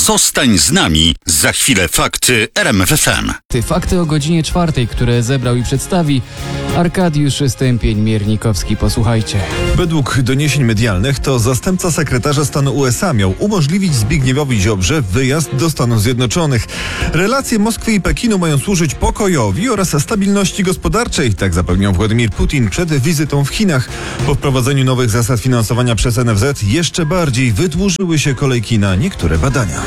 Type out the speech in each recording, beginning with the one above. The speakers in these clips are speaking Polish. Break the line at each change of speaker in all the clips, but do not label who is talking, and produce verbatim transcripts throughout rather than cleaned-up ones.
Zostań z nami. Za chwilę fakty R M F F M.
Ty fakty o godzinie czwartej, które zebrał i przedstawi Arkadiusz Stępień-Miernikowski. Posłuchajcie.
Według doniesień medialnych to zastępca sekretarza stanu U S A miał umożliwić Zbigniewowi Ziobrze wyjazd do Stanów Zjednoczonych. Relacje Moskwy i Pekinu mają służyć pokojowi oraz stabilności gospodarczej, tak zapewniał Władimir Putin przed wizytą w Chinach. Po wprowadzeniu nowych zasad finansowania przez N F Z jeszcze bardziej wydłużyły się kolejki na niektóre badania.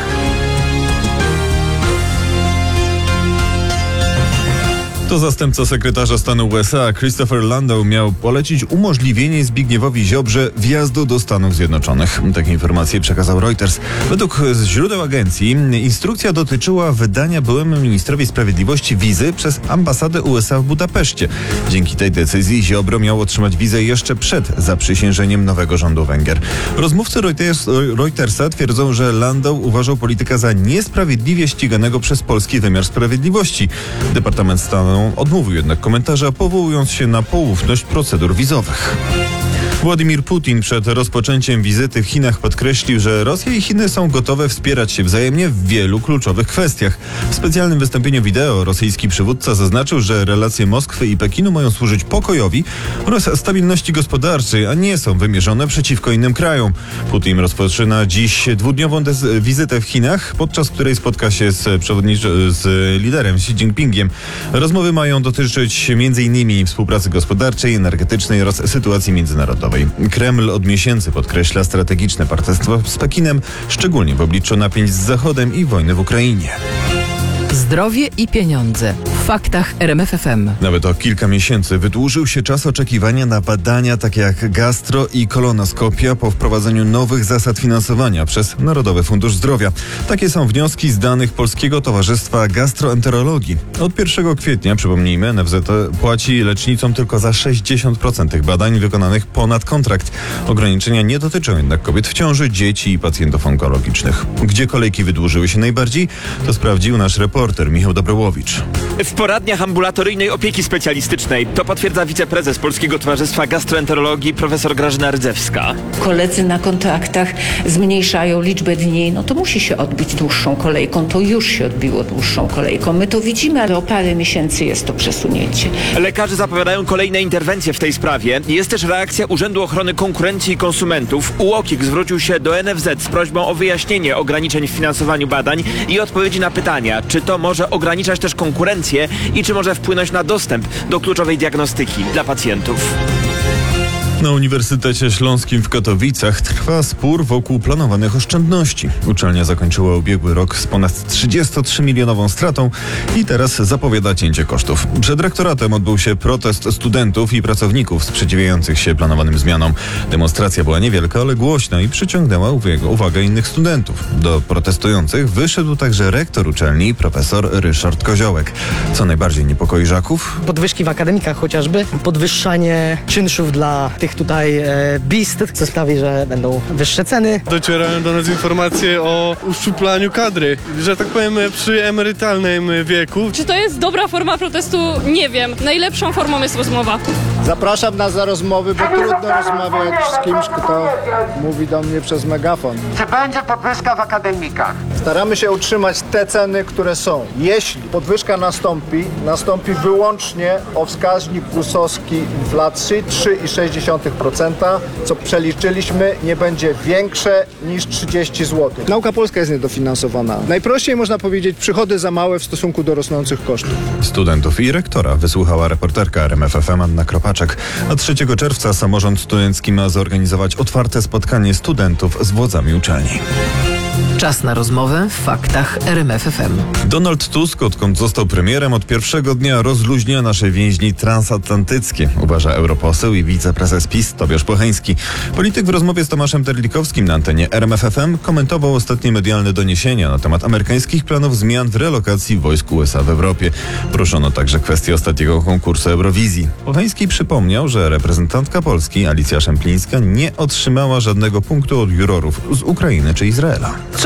To zastępca sekretarza stanu U S A Christopher Landau miał polecić umożliwienie Zbigniewowi Ziobrze wjazdu do Stanów Zjednoczonych. Takie informacje przekazał Reuters. Według źródeł agencji instrukcja dotyczyła wydania byłemu ministrowi sprawiedliwości wizy przez ambasadę U S A w Budapeszcie. Dzięki tej decyzji Ziobro miał otrzymać wizę jeszcze przed zaprzysiężeniem nowego rządu Węgier. Rozmówcy Reuters, Reutersa twierdzą, że Landau uważał polityka za niesprawiedliwie ściganego przez polski wymiar sprawiedliwości. Departament Stanu odmówił jednak komentarza, powołując się na poufność procedur wizowych. Władimir Putin przed rozpoczęciem wizyty w Chinach podkreślił, że Rosja i Chiny są gotowe wspierać się wzajemnie w wielu kluczowych kwestiach. W specjalnym wystąpieniu wideo rosyjski przywódca zaznaczył, że relacje Moskwy i Pekinu mają służyć pokojowi oraz stabilności gospodarczej, a nie są wymierzone przeciwko innym krajom. Putin rozpoczyna dziś dwudniową wizytę w Chinach, podczas której spotka się z, z liderem Xi Jinpingiem. Rozmowy mają dotyczyć między innymi współpracy gospodarczej, energetycznej oraz sytuacji międzynarodowej. Kreml od miesięcy podkreśla strategiczne partnerstwo z Pekinem, szczególnie w obliczu napięć z Zachodem i wojny w Ukrainie.
Zdrowie i pieniądze. W faktach R M F F M.
Nawet o kilka miesięcy wydłużył się czas oczekiwania na badania takie jak gastro i kolonoskopia po wprowadzeniu nowych zasad finansowania przez Narodowy Fundusz Zdrowia. Takie są wnioski z danych Polskiego Towarzystwa Gastroenterologii. Od pierwszego kwietnia, przypomnijmy, N F Z płaci lecznicom tylko za sześćdziesiąt procent tych badań wykonanych ponad kontrakt. Ograniczenia nie dotyczą jednak kobiet w ciąży, dzieci i pacjentów onkologicznych. Gdzie kolejki wydłużyły się najbardziej, to sprawdził nasz reporter Michał Dobrołowicz.
W poradniach ambulatoryjnej opieki specjalistycznej. To potwierdza wiceprezes Polskiego Towarzystwa Gastroenterologii profesor Grażyna Rydzewska.
Koledzy na kontaktach zmniejszają liczbę dni, no to musi się odbić dłuższą kolejką. To już się odbiło dłuższą kolejką. My to widzimy, ale o parę miesięcy jest to przesunięcie.
Lekarze zapowiadają kolejne interwencje w tej sprawie. Jest też reakcja Urzędu Ochrony Konkurencji i Konsumentów. U O K I K zwrócił się do N F Z z prośbą o wyjaśnienie ograniczeń w finansowaniu badań i odpowiedzi na pytania, czy to może ograniczać też konkurencję i czy może wpłynąć na dostęp do kluczowej diagnostyki dla pacjentów.
Na Uniwersytecie Śląskim w Katowicach trwa spór wokół planowanych oszczędności. Uczelnia zakończyła ubiegły rok z ponad trzydziestotrzymilionową stratą i teraz zapowiada cięcie kosztów. Przed rektoratem odbył się protest studentów i pracowników sprzeciwiających się planowanym zmianom. Demonstracja była niewielka, ale głośna i przyciągnęła uwagę innych studentów. Do protestujących wyszedł także rektor uczelni, profesor Ryszard Koziołek. Co najbardziej niepokoi Żaków?
Podwyżki w akademikach chociażby, podwyższanie czynszów dla tych tutaj e, bist, co sprawi, że będą wyższe ceny.
Docierają do nas informacje o uszczuplaniu kadry, że tak powiem przy emerytalnym wieku.
Czy to jest dobra forma protestu? Nie wiem. Najlepszą formą jest rozmowa.
Zapraszam nas za rozmowy, bo trudno rozmawiać z kimś, kto mówi do mnie przez megafon.
Czy będzie podwyżka w akademikach?
Staramy się utrzymać te ceny, które są. Jeśli podwyżka nastąpi, nastąpi wyłącznie o wskaźnik gusowski inflacji trzy i sześć dziesiątych procent, co przeliczyliśmy, nie będzie większe niż trzydzieści złotych. Nauka polska jest niedofinansowana. Najprościej można powiedzieć, przychody za małe w stosunku do rosnących kosztów.
Studentów i rektora wysłuchała reporterka R M F F M Anna Kropaczek. A trzeciego czerwca samorząd studencki ma zorganizować otwarte spotkanie studentów z władzami uczelni.
Czas na rozmowę w faktach R M F F M.
Donald Tusk, odkąd został premierem, od pierwszego dnia rozluźnia nasze więzi transatlantyckie, uważa europoseł i wiceprezes PiS Tobiasz Pocheński. Polityk w rozmowie z Tomaszem Terlikowskim na antenie R M F F M komentował ostatnie medialne doniesienia na temat amerykańskich planów zmian w relokacji wojsk U S A w Europie. Proszono także kwestię ostatniego konkursu Eurowizji. Pocheński przypomniał, że reprezentantka Polski Alicja Szemplińska nie otrzymała żadnego punktu od jurorów z Ukrainy czy Izraela.
Co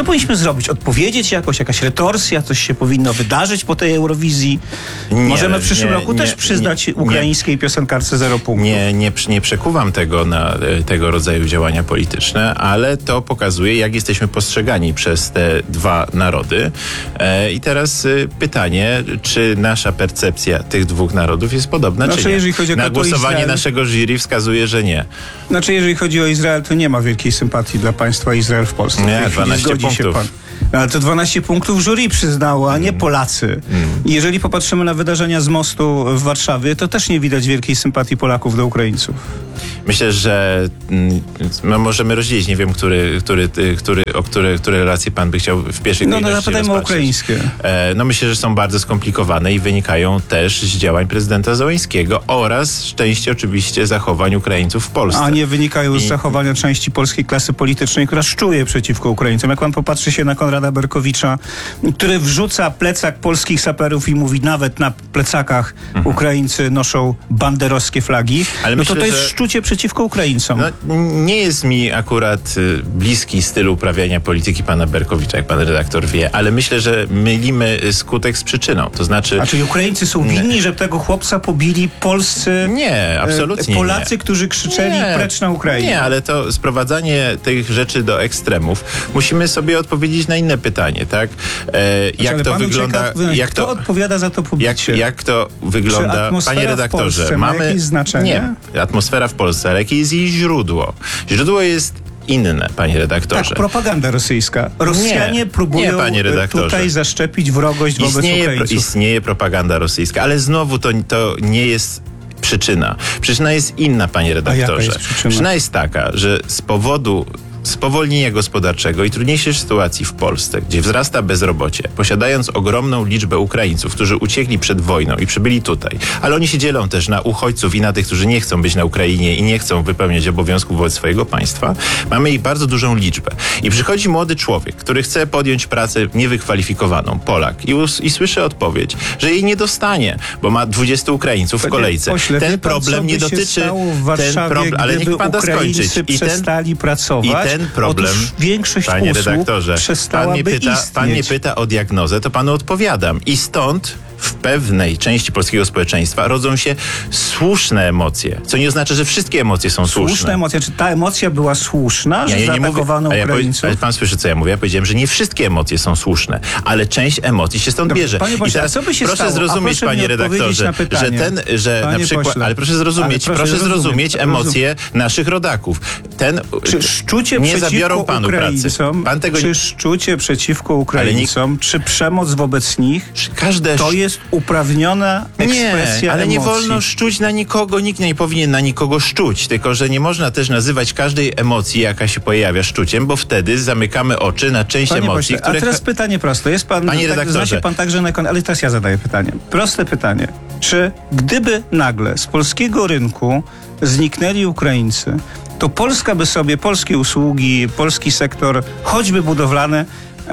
Co powinniśmy zrobić? Odpowiedzieć jakoś, jakaś retorsja, coś się powinno wydarzyć po tej Eurowizji?
Nie,
Możemy w przyszłym
nie,
roku
nie,
też przyznać
nie,
ukraińskiej piosenkarce zero punktów.
Nie, nie, nie przekuwam tego na e, tego rodzaju działania polityczne, ale to pokazuje, jak jesteśmy postrzegani przez te dwa narody. E, I teraz e, pytanie, czy nasza percepcja tych dwóch narodów jest podobna,
Znaczy,
czy nie?
jeżeli chodzi o
Na
to
głosowanie
Izrael-
naszego jury wskazuje, że nie.
Znaczy, jeżeli chodzi o Izrael, to nie ma wielkiej sympatii dla państwa Izrael w Polsce. W
Nie,
tej chwili
dwanaście
zgodzi się
punktów.
pan. No, ale to dwanaście punktów jury przyznało, a nie Polacy.
Mm.
Jeżeli popatrzymy na wydarzenia z mostu w Warszawie, to też nie widać wielkiej sympatii Polaków do Ukraińców.
Myślę, że mm, no, możemy rozdzielić, nie wiem, który, który, y, który, o które, które relacje pan by chciał w pierwszej
No, no
kolejności
zapytajmy o
rozpatrzeć.
ukraińskie.
E, no myślę, że są bardzo skomplikowane i wynikają też z działań prezydenta Zełenskiego oraz szczęście oczywiście zachowań Ukraińców w Polsce.
A nie wynikają z
I-
zachowania części polskiej klasy politycznej, która szczuje przeciwko Ukraińcom. Jak pan popatrzy się na Konrada Berkowicza, który wrzuca plecak polskich saperów i mówi, nawet na plecakach
Mhm.
Ukraińcy noszą banderowskie flagi,
Ale
no
myślę,
to to jest
że-
szczucie przeciwko Ukraińcom.
No, nie jest mi akurat y, bliski styl uprawiania polityki pana Berkowicza, jak pan redaktor wie, ale myślę, że mylimy y, skutek z przyczyną. To znaczy...
A czyli Ukraińcy są winni, że tego chłopca pobili polscy
Nie, absolutnie
e, Polacy,
nie.
którzy krzyczeli
Nie,
precz na Ukrainę.
Nie, ale to sprowadzanie tych rzeczy do ekstremów, musimy sobie odpowiedzieć na inne pytanie, tak? E, jak
ale
to
panu
wygląda...
Ciekaw,
jak
kto
to,
odpowiada za to
jak,
pobicie?
jak to
Czy
wygląda,
atmosfera
panie
w
redaktorze?
Polsce ma jakieś znaczenie?
Nie, atmosfera w Polsce, ale jakie jest jej źródło? Źródło jest inne, panie redaktorze.
Tak, propaganda rosyjska. Rosjanie
Nie,
próbują
nie, panie redaktorze.
tutaj zaszczepić wrogość wobec
Istnieje, pro,
Ukraińców.
istnieje propaganda rosyjska, ale znowu to, to nie jest przyczyna. Przyczyna jest inna, panie redaktorze.
jest przyczyna?
Przyczyna jest taka, że z powodu spowolnienia gospodarczego i trudniejszej sytuacji w Polsce, gdzie wzrasta bezrobocie, posiadając ogromną liczbę Ukraińców, którzy uciekli przed wojną i przybyli tutaj, ale oni się dzielą też na uchodźców i na tych, którzy nie chcą być na Ukrainie i nie chcą wypełniać obowiązków wobec swojego państwa, mamy ich bardzo dużą liczbę. I przychodzi młody człowiek, który chce podjąć pracę niewykwalifikowaną, Polak, i, us- i słyszy odpowiedź, że jej nie dostanie, bo ma dwudziestu Ukraińców w
Panie
kolejce.
pośle, wie
Ten
pan,
problem
co by
nie
się
dotyczy...
stało w Warszawie,
ten problem, ale
gdyby
niech pan da
Ukraińcy
skończyć. I ten,
przestali pracować?
I ten problem,
Otóż większość
panie
usług
redaktorze, pan
przestałaby
mnie, pyta,
istnieć.
pan mnie pyta o diagnozę, to panu odpowiadam. I stąd w pewnej części polskiego społeczeństwa rodzą się słuszne emocje, co nie oznacza, że wszystkie emocje są słuszne.
Słuszna emocja. Czy ta emocja była słuszna, że zaatakowano
a ja powie-
Ukraińców?
ale pan słyszy, co ja mówię? Ja powiedziałem, że nie wszystkie emocje są słuszne, ale część emocji się stąd
Dobrze,
bierze.
panie pośle,
I teraz
a co by się
proszę
stało? A
zrozumieć,
proszę mi
panie
odpowiedzieć
redaktorze,
na pytanie.
że ten, że
Panie
na przykład,
pośle,
ale proszę zrozumieć,
ale
proszę,
proszę
zrozumieć
rozumiem,
emocje naszych rodaków. Ten,
Czy szczucie
nie
przeciwko
zabiorą panu pracy.
Ukraińcom,
Pan tego
czy szczucie przeciwko Ukraińcom, czy przemoc wobec nich,
każde
to jest uprawniona ekspresja
Nie, ale nie
emocji.
wolno szczuć na nikogo, nikt nie powinien na nikogo szczuć, tylko że nie można też nazywać każdej emocji, jaka się pojawia, szczuciem, bo wtedy zamykamy oczy na część
Panie
emocji,
pośle,
które...
a teraz pytanie proste. Jest pan,
Panie
tak,
redaktorze.
zna się pan także na ekon... Ale teraz ja zadaję pytanie. Proste pytanie. Czy gdyby nagle z polskiego rynku zniknęli Ukraińcy, to Polska by sobie, polskie usługi, polski sektor, choćby budowlany,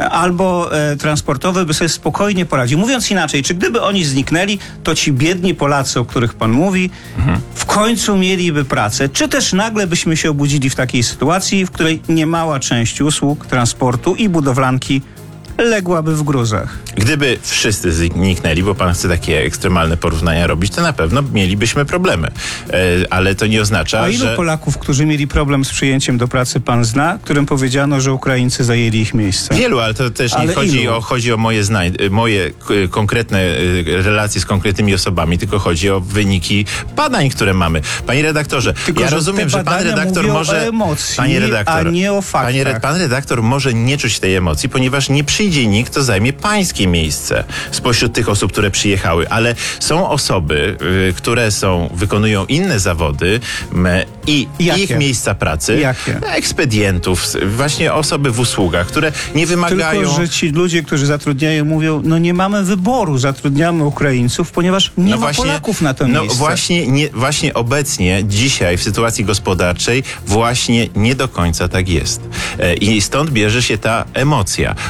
albo e, transportowy by sobie spokojnie poradził. Mówiąc inaczej, czy gdyby oni zniknęli, to ci biedni Polacy, o których pan mówi, mhm. w końcu mieliby pracę, czy też nagle byśmy się obudzili w takiej sytuacji, w której niemała część usług, transportu i budowlanki ległaby w gruzach.
Gdyby wszyscy zniknęli, bo pan chce takie ekstremalne porównania robić, to na pewno mielibyśmy problemy. E, ale to nie oznacza,
A ilu
że...
Polaków, którzy mieli problem z przyjęciem do pracy, pan zna, którym powiedziano, że Ukraińcy zajęli ich miejsce?
Wielu, ale to też nie
Ale
chodzi
ilu?
o, chodzi o moje, zna- moje k- konkretne y, relacje z konkretnymi osobami, tylko chodzi o wyniki badań, które mamy. Panie redaktorze,
Tylko,
ja
że
rozumiem,
te
że pan
badania
redaktor
mówią
może...
o emocji,
panie redaktor,
a nie o faktach.
Panie, re- pan redaktor może nie czuć tej emocji, ponieważ nie przyjdzie nikt, kto zajmie pańskie miejsce spośród tych osób, które przyjechały, ale są osoby, y, które są, wykonują inne zawody m, i
Jakie?
ich miejsca pracy,
Jakie?
ekspedientów, s- właśnie osoby w usługach, które nie wymagają...
Tylko, że ci ludzie, którzy zatrudniają, mówią, no nie mamy wyboru, zatrudniamy Ukraińców, ponieważ nie ma Polaków na to
no
miejsce.
Właśnie, nie, właśnie obecnie, dzisiaj w sytuacji gospodarczej właśnie nie do końca tak jest. E, I stąd bierze się ta emocja. Chociaż pan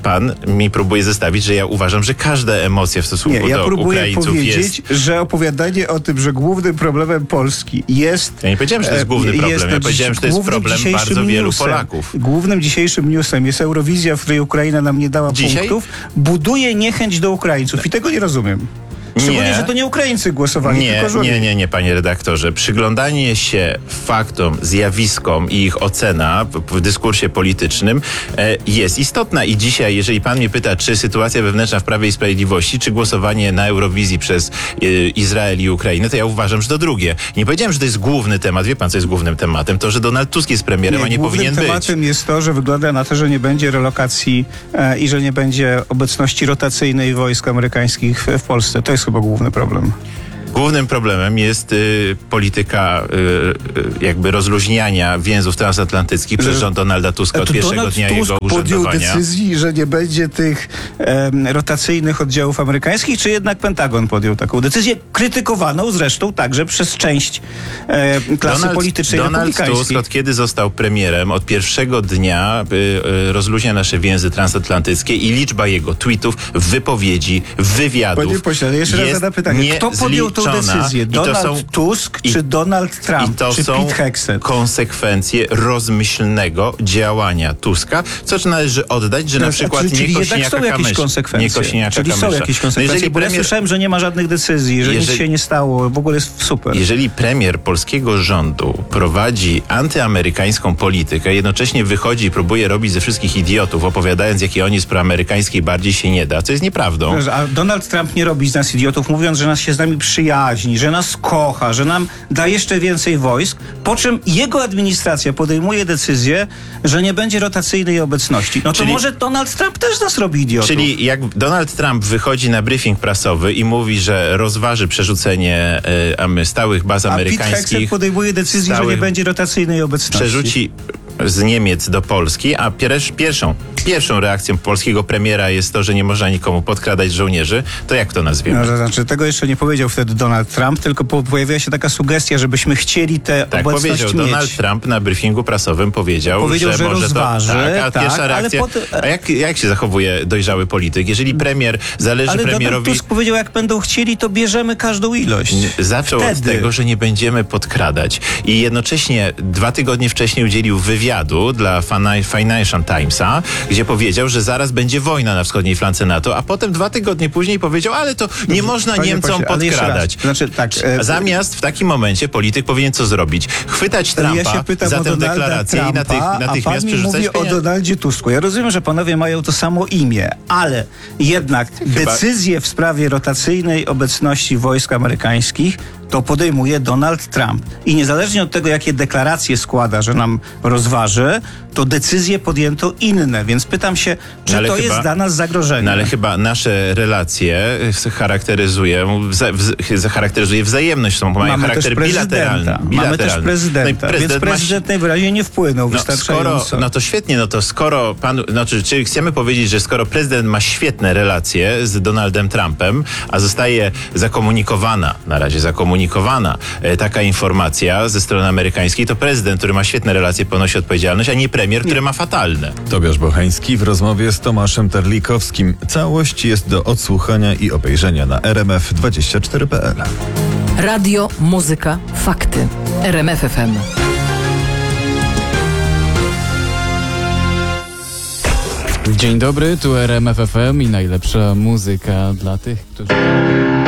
pan mi próbuje zestawić, że ja uważam, że każda emocja w stosunku
Nie, ja
do
próbuję
Ukraińców
powiedzieć,
jest...
że opowiadanie o tym, że głównym problemem Polski jest...
Ja nie powiedziałem, że to jest główny problem.
Jest,
Ja powiedziałem, że to jest
głównym
problem
dzisiejszym
bardzo wielu
newsem,
Polaków.
Głównym dzisiejszym newsem jest Eurowizja, w której Ukraina nam nie dała
Dzisiaj?
punktów. Buduje niechęć do Ukraińców i tego nie rozumiem. Szczególnie,
Nie.
że to nie Ukraińcy głosowali,
Nie,
tylko Żołnierze.
nie, nie, nie, panie redaktorze. Przyglądanie się faktom, zjawiskom i ich ocena w, w dyskursie politycznym e, jest istotna. I dzisiaj, jeżeli pan mnie pyta, czy sytuacja wewnętrzna w Prawie i Sprawiedliwości, czy głosowanie na Eurowizji przez e, Izrael i Ukrainę, to ja uważam, że to drugie. Nie powiedziałem, że to jest główny temat. Wie pan, co jest głównym tematem? To, że Donald Tusk jest premierem,
Nie,
a nie powinien być.
głównym tematem jest to, że wygląda na to, że nie będzie relokacji e, i że nie będzie obecności rotacyjnej wojsk amerykańskich w, w Polsce. To jest chyba główny problem.
Głównym problemem jest y, polityka y, y, jakby rozluźniania więzów transatlantyckich przez rząd Donalda Tuska od
To
pierwszego
Donald
dnia
Tusk
jego
podjął
urzędowania.
decyzji, że nie będzie tych em, rotacyjnych oddziałów amerykańskich, czy jednak Pentagon podjął taką decyzję, krytykowaną zresztą także przez część e, klasy
Donald,
politycznej
Donald
republikańskiej.
Tusk, od kiedy został premierem, od pierwszego dnia y, y, rozluźnia nasze więzy transatlantyckie i liczba jego tweetów, wypowiedzi, wywiadów
Panie pośle, ale jeszcze raz
jest
zadam pytanie. Kto podjął tą decyzję?
I to
Donald
są,
Tusk
i,
czy Donald Trump?
I to
czy
są
Pete Hegseth?
konsekwencje rozmyślnego działania Tuska, co należy oddać, że na
A
przykład
czyli, czyli
nie
jednak są jakieś
Kosiniaka-Kamysza.
konsekwencje.
Nie Kosiniaka
czyli są
Kamysza.
jakieś
No
konsekwencje,
jeżeli
bo ja
premier,
słyszałem, że nie ma żadnych decyzji, że
jeżeli,
nic się nie stało, w ogóle jest super.
Jeżeli premier polskiego rządu prowadzi antyamerykańską politykę, jednocześnie wychodzi i próbuje robić ze wszystkich idiotów, opowiadając, jaki on jest proamerykański i bardziej się nie da, co jest nieprawdą.
A Donald Trump nie robi z nas idiotów, mówiąc, że nas się z nami przyjaźni, że nas kocha, że nam da jeszcze więcej wojsk, po czym jego administracja podejmuje decyzję, że nie będzie rotacyjnej obecności. No to
Czyli-
może Donald Trump też nas robi idiotów.
Czyli jak Donald Trump wychodzi na briefing prasowy i mówi, że rozważy przerzucenie y, amy- stałych baz
A Pete
amerykańskich,
Hegseth podejmuje decyzję, że nie
stałych-
będzie rotacyjnej obecności.
przerzuci z Niemiec do Polski, a pier- pierwszą, pierwszą reakcją polskiego premiera jest to, że nie można nikomu podkradać żołnierzy, to jak to nazwiemy?
No, to znaczy, tego jeszcze nie powiedział wtedy Donald Trump, tylko po, pojawiła się taka sugestia, żebyśmy chcieli tę
Tak
obecność
powiedział.
mieć.
Donald Trump na briefingu prasowym powiedział,
Powiedział,
że,
że
może
rozważy,
to... Tak, a
tak,
pierwsza
ale
reakcja...
potem-
A jak, jak się zachowuje dojrzały polityk? Jeżeli premier zależy
Ale Donald
premierowi...
Tusk powiedział, jak będą chcieli, to bierzemy każdą ilość.
Zaczął
Wtedy.
od tego, że nie będziemy podkradać. I jednocześnie dwa tygodnie wcześniej udzielił wywiadu dla Financial Timesa, gdzie powiedział, że zaraz będzie wojna na wschodniej flance NATO, a potem dwa tygodnie później powiedział, ale to nie można
Panie
Niemcom
pośle, ale jeszcze
podkradać.
raz. Znaczy, tak, e,
Zamiast w takim momencie polityk powinien co zrobić? Chwytać
Ale
Trumpa
ja się pytam
za
o
tę
Donalda
deklarację
Trumpa,
i natych,
a pan
natychmiast
mi
przerzucać
mówi o
pieniądze.
Donaldzie Tusku. Ja rozumiem, że panowie mają to samo imię, ale jednak
Chyba-
decyzję w sprawie rotacyjnej obecności wojsk amerykańskich to podejmuje Donald Trump. I niezależnie od tego, jakie deklaracje składa, że nam rozważy, to decyzje podjęto inne. Więc pytam się, czy
No ale
to
chyba-
jest dla nas zagrożenie?
No ale chyba nasze relacje charakteryzują, wza, wz, charakteryzuje wzajemność, są, mają
Mamy
charakter
też
bilateralny.
prezydenta. Mamy
bilateralny.
też prezydenta,
No i
więc
prezydent ma
prezydent najwyraźniej nie wpłynął
No,
wystarczająco.
skoro, no to świetnie, no to skoro pan, znaczy, czyli chcemy powiedzieć, że skoro prezydent ma świetne relacje z Donaldem Trumpem, a zostaje zakomunikowana, na razie zakomunikowana e, taka informacja ze strony amerykańskiej, to prezydent, który ma świetne relacje, ponosi odpowiedzialność, a nie premier, który ma fatalne.
Tobiasz Bocheński w rozmowie z Tomaszem Terlikowskim. Całość jest do odsłuchania i obejrzenia na r m f dwadzieścia cztery kropka p l.
Radio, muzyka, fakty. R M F F M.
Dzień dobry, tu R M F F M i najlepsza muzyka dla tych, którzy...